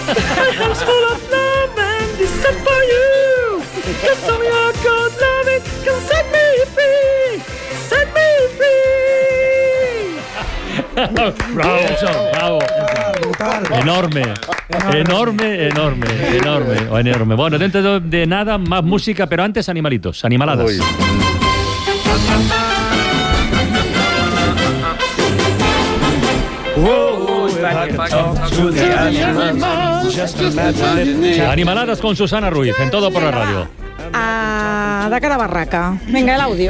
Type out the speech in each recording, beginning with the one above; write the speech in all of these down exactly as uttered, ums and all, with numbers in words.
house full of love and this is for you. Cause all your good loving can set me free. Set me free. Bravo, bravo. Enorme, enorme, enorme, enorme, enorme. Bueno, dentro de nada, más música, pero antes animalitos, animaladas. Uy. Animaladas con Susana Ruiz, en Todo por la Radio. A da cara barraca. Venga, el audio.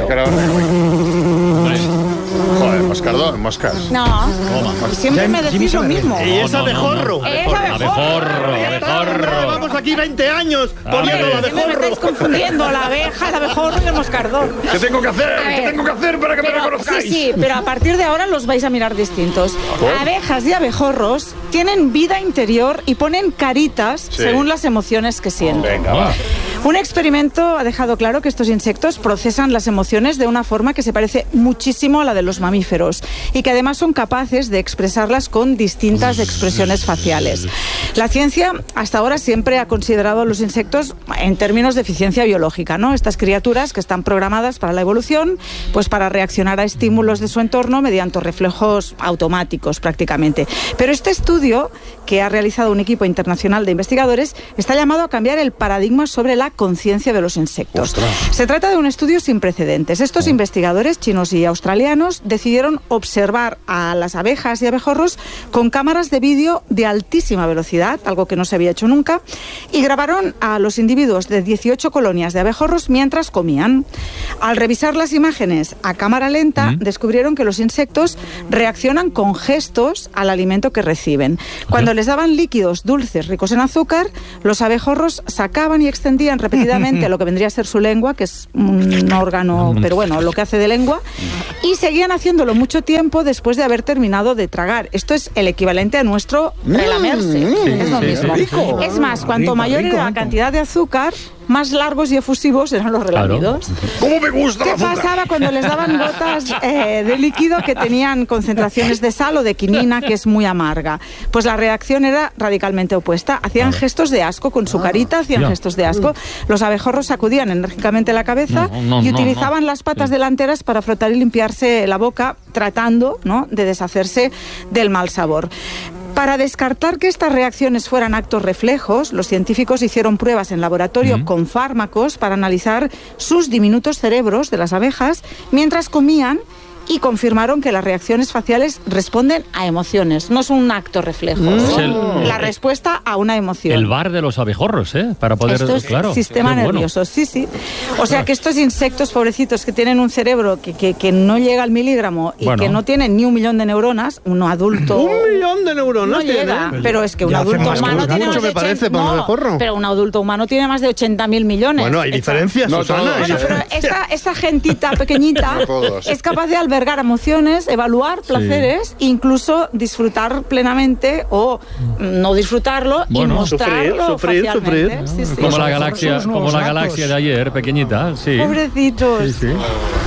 Joder, moscardón, moscas. No, siempre me decís lo mismo. Y es abejorro. Es abejorro. Abejorro. Vamos aquí veinte años poniendo el Me abejorro. estáis confundiendo la abeja, el abejorro y el moscardón. ¿Qué tengo que hacer? ¿Qué tengo que hacer para que me Pero, reconozcáis? sí, sí, pero a partir de ahora los vais a mirar distintos. ¿Por? Abejas y abejorros tienen vida interior y ponen caritas Sí. según las emociones que sienten. Venga, va. Un experimento ha dejado claro que estos insectos procesan las emociones de una forma que se parece muchísimo a la de los mamíferos y que además son capaces de expresarlas con distintas expresiones faciales. La ciencia hasta ahora siempre ha considerado a los insectos en términos de eficiencia biológica, ¿no? Estas criaturas que están programadas para la evolución, pues para reaccionar a estímulos de su entorno mediante reflejos automáticos prácticamente. Pero este estudio que ha realizado un equipo internacional de investigadores está llamado a cambiar el paradigma sobre la conciencia de los insectos. ¡Ostras! Se trata de un estudio sin precedentes. Estos oh. investigadores chinos y australianos decidieron observar a las abejas y abejorros con cámaras de vídeo de altísima velocidad, algo que no se había hecho nunca, y grabaron a los individuos de dieciocho colonias de abejorros mientras comían. Al revisar las imágenes a cámara lenta, ¿Mm? descubrieron que los insectos reaccionan con gestos al alimento que reciben. Cuando les daban líquidos dulces ricos en azúcar, los abejorros sacaban y extendían repetidamente lo que vendría a ser su lengua, que es un órgano, pero bueno, lo que hace de lengua, y seguían haciéndolo mucho tiempo después de haber terminado de tragar. Esto es el equivalente a nuestro relamerse. Sí, es lo sí, mismo. sí, sí. Es más, cuanto Rico, mayor rico, era la rico. cantidad de azúcar, más largos y efusivos eran los relamidos. ¿Cómo me gusta ¿Qué la azúcar? pasaba cuando les daban gotas eh, de líquido que tenían concentraciones de sal o de quinina, que es muy amarga? Pues la reacción era radicalmente opuesta. Hacían gestos de asco con su carita, hacían Ya. gestos de asco. Los abejorros sacudían enérgicamente la cabeza No, no, y no, utilizaban no. las patas Sí. delanteras para frotar y limpiarse la boca, tratando, ¿no?, de deshacerse del mal sabor. Para descartar que estas reacciones fueran actos reflejos, los científicos hicieron pruebas en laboratorio Mm. con fármacos para analizar sus diminutos cerebros de las abejas mientras comían y confirmaron que las reacciones faciales responden a emociones, no son un acto reflejo, Es son el- la respuesta a una emoción. El bar de los abejorros, ¿eh? Para poder... Esto es claro, sistema qué bueno. nervioso, sí, sí. O sea que estos insectos pobrecitos que tienen un cerebro que, que, que no llega al miligramo y Bueno. que no tienen ni un millón de neuronas, uno adulto... Un millón de neuronas No llega, tiene. pero es que un Ya hace adulto más que humano mucho, tiene más de me parece, ochenta para un no, abejorro. pero un adulto humano tiene más de ochenta mil millones. Bueno, hay Esta- diferencias, No Susana. todos, hay Bueno, pero diferencias. esta, esta gentita pequeñita No todos. es capaz de albergar emociones, evaluar placeres, incluso disfrutar plenamente o no disfrutarlo Bueno, y mostrarlo sufrir, sufrir, facialmente. sufrir. Sí, sí. Como la Los galaxia, abejorros son como unos la nuevos galaxia gatos. de ayer, pequeñita, sí. Pobrecitos. Sí, sí.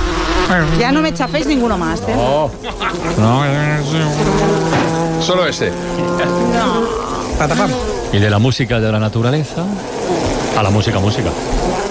Ya no me chaféis ninguno más, ¿eh? Solo ese. No. Patapam. Y de la música de la naturaleza a la música, música.